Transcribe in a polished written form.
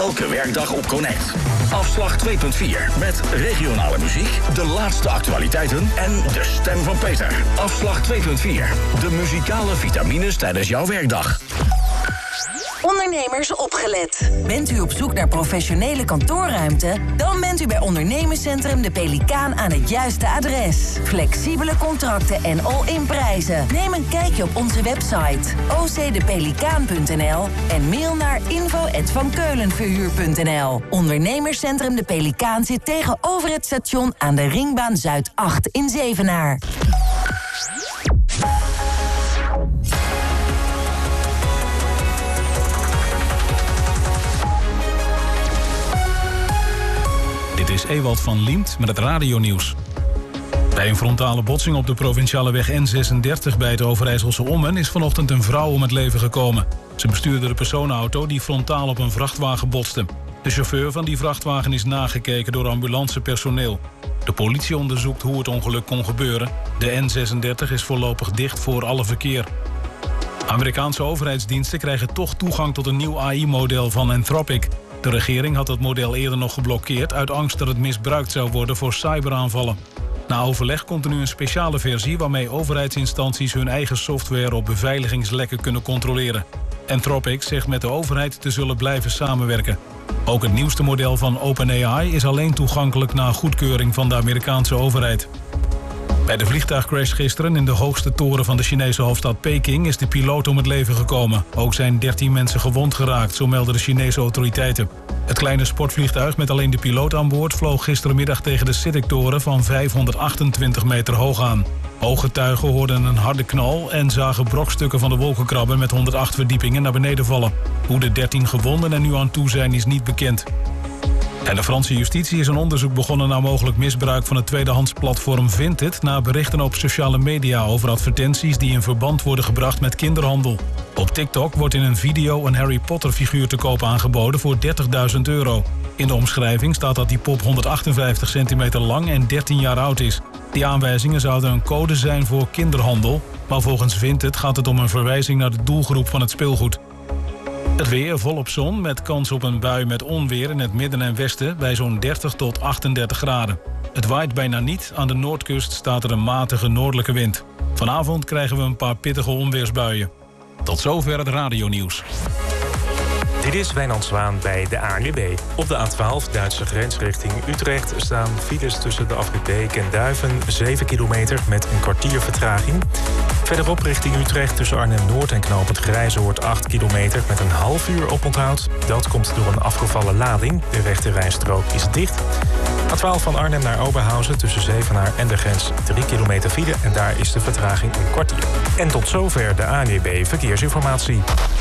Elke werkdag op Connect. Afslag 2.4 met regionale muziek, de laatste actualiteiten en de stem van Peter. Afslag 2.4. De muzikale vitamines tijdens jouw werkdag. Ondernemers opgelet. Bent u op zoek naar professionele kantoorruimte? Dan bent u bij Ondernemerscentrum De Pelikaan aan het juiste adres. Flexibele contracten en all-in prijzen. Neem een kijkje op onze website ocdepelikaan.nl en mail naar info@vankeulenverhuur.nl. Ondernemerscentrum De Pelikaan zit tegenover het station aan de Ringbaan Zuid 8 in Zevenaar. Dit is Ewald van Liemt met het radionieuws. Bij een frontale botsing op de provinciale weg N36 bij het Overijsselse Ommen is vanochtend een vrouw om het leven gekomen. Ze bestuurde de personenauto die frontaal op een vrachtwagen botste. De chauffeur van die vrachtwagen is nagekeken door ambulancepersoneel. De politie onderzoekt hoe het ongeluk kon gebeuren. De N36 is voorlopig dicht voor alle verkeer. Amerikaanse overheidsdiensten krijgen toch toegang tot een nieuw AI-model van Anthropic. De regering had het model eerder nog geblokkeerd uit angst dat het misbruikt zou worden voor cyberaanvallen. Na overleg komt er nu een speciale versie waarmee overheidsinstanties hun eigen software op beveiligingslekken kunnen controleren. Anthropic zegt met de overheid te zullen blijven samenwerken. Ook het nieuwste model van OpenAI is alleen toegankelijk na goedkeuring van de Amerikaanse overheid. Bij de vliegtuigcrash gisteren in de hoogste toren van de Chinese hoofdstad Peking is de piloot om het leven gekomen. Ook zijn 13 mensen gewond geraakt, zo melden de Chinese autoriteiten. Het kleine sportvliegtuig met alleen de piloot aan boord vloog gistermiddag tegen de CITIC-toren van 528 meter hoog aan. Ooggetuigen hoorden een harde knal en zagen brokstukken van de wolkenkrabber met 108 verdiepingen naar beneden vallen. Hoe de 13 gewonden er nu aan toe zijn is niet bekend. En de Franse justitie is een onderzoek begonnen naar mogelijk misbruik van het tweedehandsplatform Vinted na berichten op sociale media over advertenties die in verband worden gebracht met kinderhandel. Op TikTok wordt in een video een Harry Potter figuur te koop aangeboden voor €30.000. In de omschrijving staat dat die pop 158 centimeter lang en 13 jaar oud is. Die aanwijzingen zouden een code zijn voor kinderhandel, maar volgens Vinted gaat het om een verwijzing naar de doelgroep van het speelgoed. Het weer volop zon met kans op een bui met onweer in het midden en westen bij zo'n 30 tot 38 graden. Het waait bijna niet, aan de noordkust staat er een matige noordelijke wind. Vanavond krijgen we een paar pittige onweersbuien. Tot zover het radionieuws. Dit is Wijnand Zwaan bij de ANWB. Op de A12, Duitse grens richting Utrecht, staan files tussen de afrit Beek en Duiven 7 kilometer met een kwartier vertraging. Verderop richting Utrecht tussen Arnhem-Noord en knooppunt Grijzoord 8 kilometer met een half uur oponthoud. Dat komt door een afgevallen lading. De rechterrijstrook is dicht. A12 van Arnhem naar Oberhausen tussen Zevenaar en de grens 3 kilometer file en daar is de vertraging een kwartier. En tot zover de ANWB Verkeersinformatie.